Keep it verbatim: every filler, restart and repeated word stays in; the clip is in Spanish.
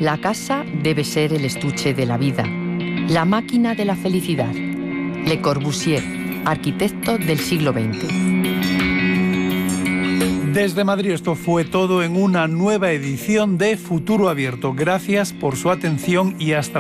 La casa debe ser el estuche de la vida, la máquina de la felicidad. Le Corbusier, arquitecto del siglo veinte. Desde Madrid esto fue todo en una nueva edición de Futuro Abierto. Gracias por su atención y hasta